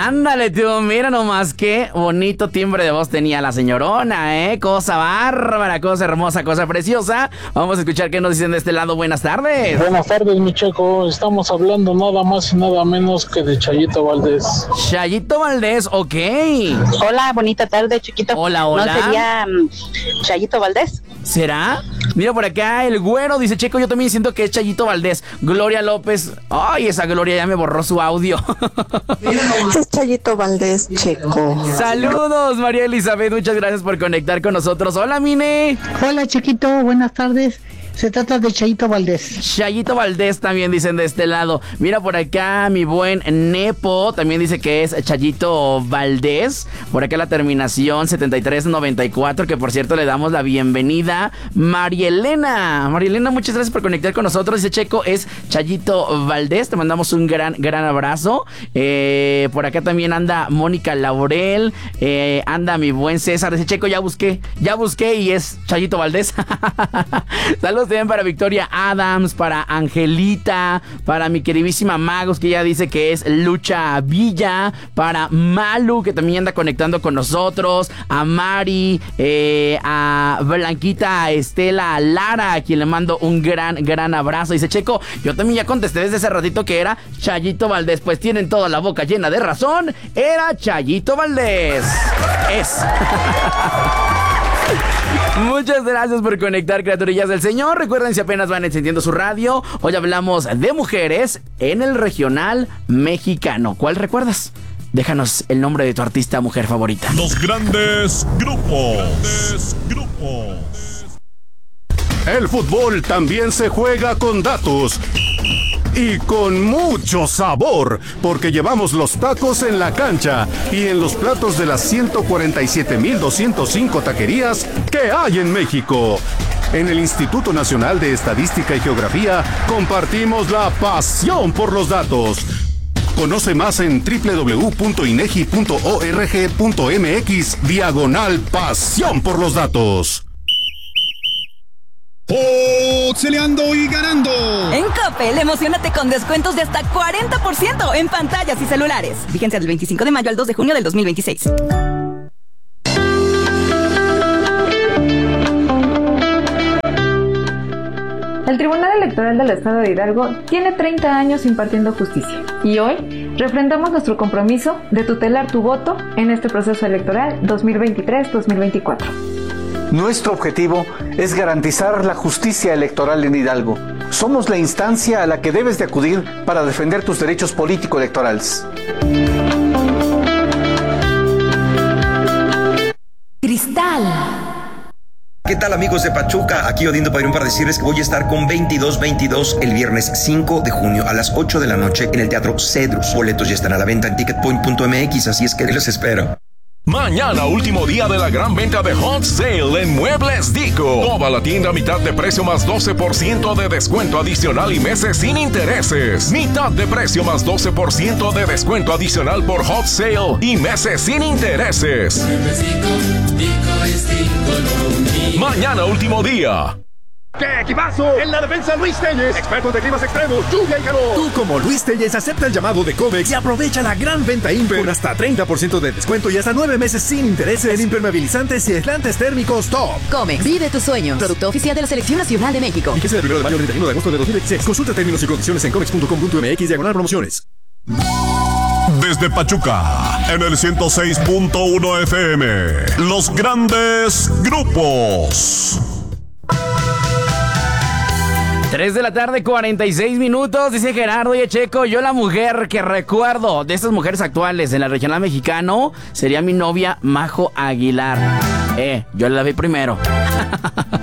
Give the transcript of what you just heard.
Ándale tú, mira nomás qué bonito timbre de voz tenía la señorona, cosa bárbara, cosa hermosa, cosa preciosa. Vamos a escuchar qué nos dicen de este lado. Buenas tardes. Buenas tardes, mi Checo. Estamos hablando nada más y nada menos que de Chayito Valdés. Chayito Valdés, ok. Hola, bonita tarde, chiquito. Hola. ¿No sería Chayito Valdés? ¿Será? Mira por acá, el güero dice, Checo, yo también siento que es Chayito Valdés. Gloria López, ay, esa Gloria ya me borró su audio. Es Chayito Valdés, Checo. Saludos, María Elizabeth, muchas gracias por conectar con nosotros. Hola, Mine. Hola, chiquito, buenas tardes. Se trata de Chayito Valdés. Chayito Valdés también dicen de este lado. Mira por acá mi buen Nepo también dice que es Chayito Valdés. Por acá la terminación 7394, que por cierto le damos la bienvenida. María Elena, muchas gracias por conectar con nosotros. Dice Checo, es Chayito Valdés. Te mandamos un gran abrazo. Por acá también anda Mónica Laurel. Anda mi buen César. Dice Checo, ya busqué y es Chayito Valdés. Saludos también para Victoria Adams, para Angelita, para mi queridísima Magos, que ya dice que es Lucha Villa, para Malu, que también anda conectando con nosotros, a Mari, a Blanquita, a Estela, a Lara, a quien le mando un gran abrazo. Dice Checo, yo también ya contesté desde hace ratito que era Chayito Valdés. Pues tienen toda la boca llena de razón, era Chayito Valdés. Muchas gracias por conectar, criaturillas del Señor. Recuerden, si apenas van encendiendo su radio, hoy hablamos de mujeres en el regional mexicano. ¿Cuál recuerdas? Déjanos el nombre de tu artista mujer favorita. Los grandes grupos. El fútbol también se juega con datos. Y con mucho sabor, porque llevamos los tacos en la cancha y en los platos de las 147,205 taquerías que hay en México. En el Instituto Nacional de Estadística y Geografía compartimos la pasión por los datos. Conoce más en www.inegi.org.mx/pasión por los datos. ¡Pixeleando y ganando! En Coppel, emocionate con descuentos de hasta 40% en pantallas y celulares. Vigencia del 25 de mayo al 2 de junio del 2026. El Tribunal Electoral del Estado de Hidalgo tiene 30 años impartiendo justicia y hoy refrendamos nuestro compromiso de tutelar tu voto en este proceso electoral 2023-2024. Nuestro objetivo es garantizar la justicia electoral en Hidalgo. Somos la instancia a la que debes de acudir para defender tus derechos político-electorales. Cristal. ¿Qué tal, amigos de Pachuca? Aquí Odindo Padrón para decirles que voy a estar con 2222 el viernes 5 de junio a las 8 de la noche en el Teatro Cedrus. Boletos ya están a la venta en ticketpoint.mx, así es que los espero. Mañana, último día de la gran venta de Hot Sale en Muebles Dico. Toda la tienda a mitad de precio más 12% de descuento adicional y meses sin intereses. Mitad de precio más 12% de descuento adicional por Hot Sale y meses sin intereses. Mañana, último día. ¡Qué equipazo! En la defensa, Luis Telles, expertos de climas extremos, lluvia y calor. Tú, como Luis Telles, acepta el llamado de Comex y aprovecha la gran venta Imper con hasta 30% de descuento y hasta 9 meses sin intereses en impermeabilizantes y aislantes térmicos top. Comex, vive tus sueños. Producto oficial de la Selección Nacional de México. Fíjese del 1 de mayo al 31 de agosto de 2016. Consulta términos y condiciones en comex.com.mx/promociones. Desde Pachuca, en el 106.1 FM, los grandes grupos. 3 de la tarde, 46 minutos, dice Gerardo y Checo, yo la mujer que recuerdo de estas mujeres actuales en la regional mexicano sería mi novia Majo Aguilar. Yo la vi primero.